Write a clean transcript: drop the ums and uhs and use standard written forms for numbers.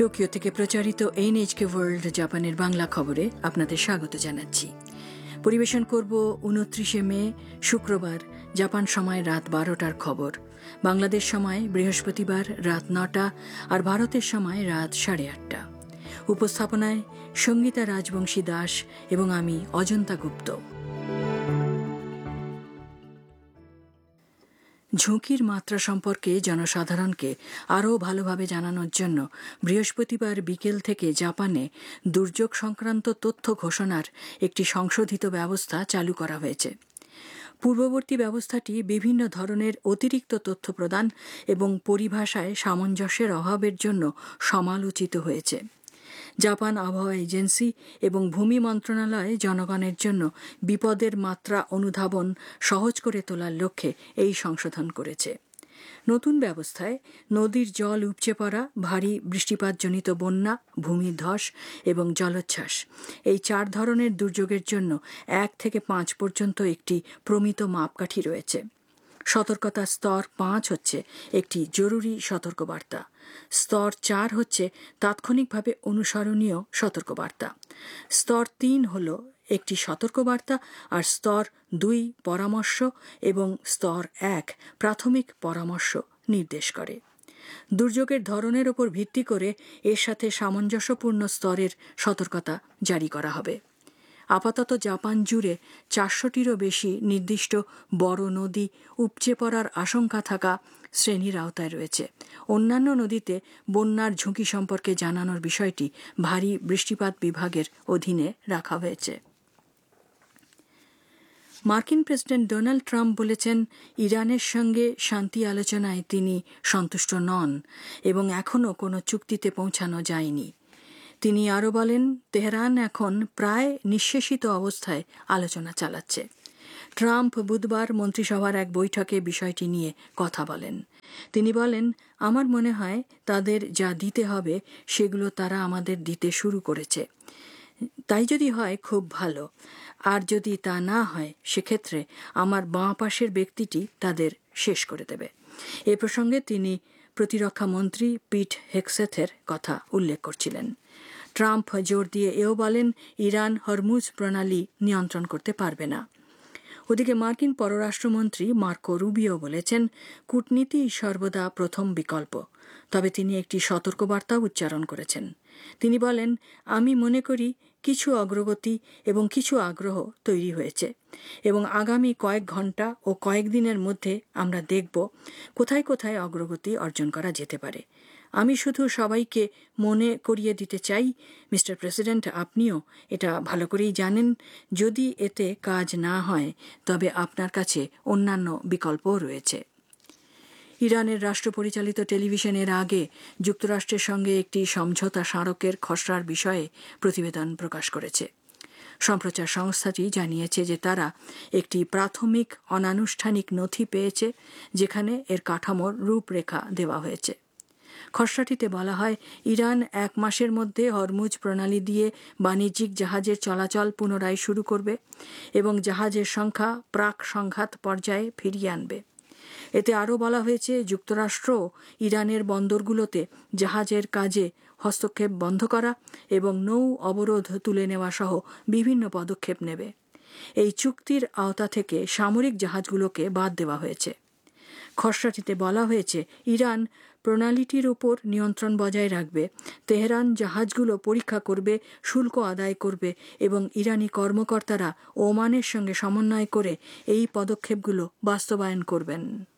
Tokyo থেকে প্রচারিত NHK world জাপানের বাংলা খবরে আপনাদের স্বাগত জানাচ্ছি। পরিবেশন করব 29 মে শুক্রবার জাপান সময় রাত 12টার খবর, বাংলাদেশ সময় বৃহস্পতিবার রাত 9টা আর ভারতের সময় রাত 8:30। উপস্থাপনায় সঙ্গীতা রাজবংশী দাস এবং আমি অজন্তা গুপ্ত। ঝুঁকির মাত্রা সম্পর্কে জনসাধারণকে আরও ভালোভাবে জানানোর জন্য বৃহস্পতিবার বিকেল থেকে জাপানে দুর্যোগ সংক্রান্ত তথ্য ঘোষণার একটি সংশোধিত ব্যবস্থা চালু করা হয়েছে। পূর্ববর্তী ব্যবস্থাটি বিভিন্ন ধরনের অতিরিক্ত তথ্য প্রদান এবং পরিভাষায় সামঞ্জস্যের অভাবের জন্য সমালোচিত হয়েছে। জাপান আবহাওয়া এজেন্সি এবং ভূমি মন্ত্রণালয় জনগণের জন্য বিপদের মাত্রা অনুধাবন সহজ করে তোলার লক্ষ্যে এই সংশোধন করেছে। নতুন ব্যবস্থায় নদীর জল উপচে পড়া, ভারী বৃষ্টিপাতজনিত বন্যা, ভূমিধস এবং জলোচ্ছ্বাস এই 4 ধরনের দুর্যোগের জন্য 1 থেকে 5 পর্যন্ত একটি প্রমিত মাপকাঠি রয়েছে। সতর্কতা স্তর 5 হচ্ছে একটি জরুরি সতর্কবার্তা, স্তর 4 হচ্ছে তাৎক্ষণিকভাবে অনুসরণীয় সতর্কবার্তা, স্তর 3 হল একটি সতর্কবার্তা আর স্তর 2 পরামর্শ এবং স্তর 1 প্রাথমিক পরামর্শ নির্দেশ করে। দুর্যোগের ধরনের ওপর ভিত্তি করে এর সাথে সামঞ্জস্যপূর্ণ স্তরের সতর্কতা জারি করা হবে। আপাতত জাপান জুড়ে 400টিরও বেশি নির্দিষ্ট বড় নদী উপচে পড়ার আশঙ্কা থাকা শ্রেণীর আওতায় রয়েছে। অন্যান্য নদীতে বন্যার ঝুঁকি সম্পর্কে জানানোর বিষয়টি ভারী বৃষ্টিপাত বিভাগের অধীনে রাখা হয়েছে। মার্কিন প্রেসিডেন্ট ডোনাল্ড ট্রাম্প বলেছেন, ইরানের সঙ্গে শান্তি আলোচনায় তিনি সন্তুষ্ট নন এবং এখনও কোনো চুক্তিতে পৌঁছানো যায়নি। তিনি আরও বলেন, তেহরান এখন প্রায় নিঃশেষিত অবস্থায় আলোচনা চালাচ্ছে। ট্রাম্প বুধবার মন্ত্রিসভার এক বৈঠকে বিষয়টি নিয়ে কথা বলেন। তিনি বলেন, আমার মনে হয় তাদের যা দিতে হবে সেগুলো তারা আমাদের দিতে শুরু করেছে। তাই যদি হয় খুব ভালো, আর যদি তা না হয় সেক্ষেত্রে আমার বাঁ পাশের ব্যক্তিটি তাদের শেষ করে দেবে। এ প্রসঙ্গে তিনি প্রতিরক্ষা মন্ত্রী পিট হেগসেথের কথা উল্লেখ করছিলেন। ট্রাম্প জোর দিয়ে এও বলেন, ইরান হরমুজ প্রণালী নিয়ন্ত্রণ করতে পারবে না। ওদিকে মার্কিন পররাষ্ট্রমন্ত্রী মার্কো রুবিও বলেছেন, কূটনীতি সর্বদা প্রথম বিকল্প। তবে তিনি একটি সতর্কবার্তা উচ্চারণ করেছেন। তিনি বলেন, আমি মনে করি কিছু অগ্রগতি এবং কিছু আগ্রহ তৈরি হয়েছে এবং আগামী কয়েক ঘন্টা ও কয়েকদিনের মধ্যে আমরা দেখব কোথায় কোথায় অগ্রগতি অর্জন করা যেতে পারে। আমি শুধু সবাইকে মনে করিয়ে দিতে চাই, মিস্টার প্রেসিডেন্ট, আপনিও এটা ভালো করেই জানেন, যদি এতে কাজ না হয় তবে আপনার কাছে অন্যান্য বিকল্পও রয়েছে। ইরানের রাষ্ট্রপরিচালিত টেলিভিশনের আগে যুক্তরাষ্ট্রের সঙ্গে একটি সমঝোতা স্মারকের খসড়ার বিষয়ে প্রতিবেদন প্রকাশ করেছে। সম্প্রচার সংস্থাটি জানিয়েছে যে তারা একটি প্রাথমিক অনানুষ্ঠানিক নথি পেয়েছে যেখানে এর কাঠামোর রূপরেখা দেওয়া হয়েছে। খসড়াটিতে বলা হয়, ইরান 1 মাসের মধ্যে হরমুজ প্রণালী দিয়ে বাণিজ্যিক জাহাজের চলাচল পুনরায় শুরু করবে এবং জাহাজের সংখ্যা প্রাক সংঘাত পর্যায়ে ফিরিয়ে আনবে। এতে আরও বলা হয়েছে, যুক্তরাষ্ট্র ইরানের বন্দরগুলোতে জাহাজের কাজে হস্তক্ষেপ বন্ধ করা এবং নৌ অবরোধ তুলে নেওয়া সহ বিভিন্ন পদক্ষেপ নেবে। এই চুক্তির আওতা থেকে সামরিক জাহাজগুলোকে বাদ দেওয়া হয়েছে। খসড়াটিতে বলা হয়েছে, ইরান প্রণালীটির উপর নিয়ন্ত্রণ বজায় রাখবে, তেহরান জাহাজগুলো পরীক্ষা করবে, শুল্ক আদায় করবে এবং ইরানি কর্মকর্তারা ওমানের সঙ্গে সমন্বয় করে এই পদক্ষেপগুলো বাস্তবায়ন করবেন।